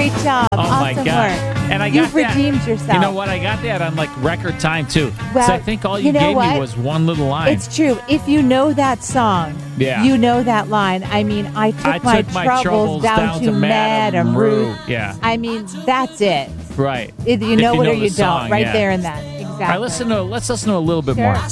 Great job. Oh awesome my God! work. And I got You've that. redeemed yourself. You know what? I got that on like record time too. Well, So I think all you know gave what? me was one little line. It's true. If you know that song, you know that line. I mean, I took my troubles down to Madame Ruth. Yeah. I mean, that's it. Right. You know it or the you song, don't. Right yeah. there in that. Exactly. All right, let's listen to a little bit more.